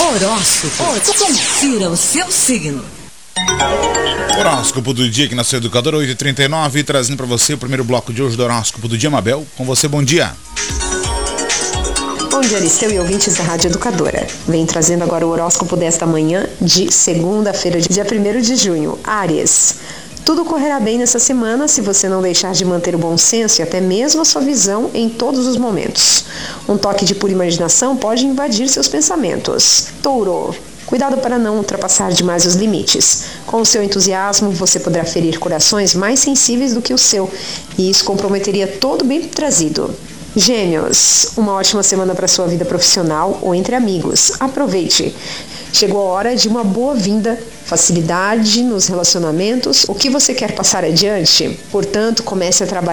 Horóscopo. Confira o seu signo. Horóscopo do dia aqui na sua Educadora, 8h39, trazendo para você o primeiro bloco de hoje do Horóscopo do dia. Mabel, com você, bom dia. Bom dia, Aristeu e ouvintes da Rádio Educadora. Vem trazendo agora o horóscopo desta manhã de segunda-feira, dia 1º de junho. Áries. Tudo correrá bem nessa semana se você não deixar de manter o bom senso e até mesmo a sua visão em todos os momentos. Um toque de pura imaginação pode invadir seus pensamentos. Touro. Cuidado para não ultrapassar demais os limites. Com o seu entusiasmo, você poderá ferir corações mais sensíveis do que o seu, e isso comprometeria todo o bem trazido. Gêmeos. Uma ótima semana para sua vida profissional ou entre amigos. Aproveite. Chegou a hora de uma boa-vinda, facilidade nos relacionamentos, o que você quer passar adiante. Portanto, comece a trabalhar